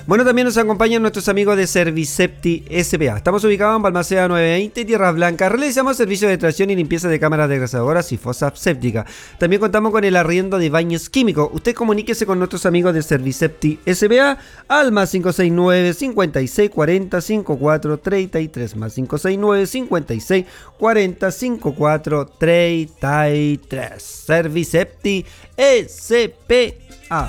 Bueno, también nos acompañan nuestros amigos de Servicepti S.p.A. Estamos ubicados en Balmaceda 920, Tierras Blancas. Realizamos servicios de tracción y limpieza de cámaras desgrasadoras y fosas sépticas. También contamos con el arriendo de baños químicos. Usted comuníquese con nuestros amigos de Servicepti S.p.A. al más 569 56 40 54 33 más 569 56 40 54 33. Servicepti S.p.A.